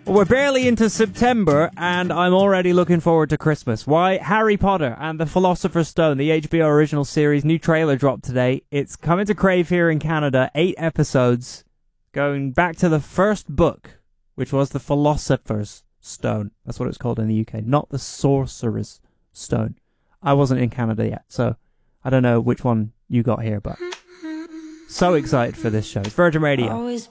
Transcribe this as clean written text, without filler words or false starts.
Well, we're barely into September, and I'm already looking forward to Christmas. Why? Harry Potter and the Philosopher's Stone, the HBO original series, new trailer dropped today. It's coming to Crave here in Canada, 8 episodes, going back to the first book, which was the Philosopher's Stone. That's what it's called in the UK, not the Sorcerer's Stone. I wasn't in Canada yet, so I don't know which one you got here, but so excited for this show. It's Virgin Radio.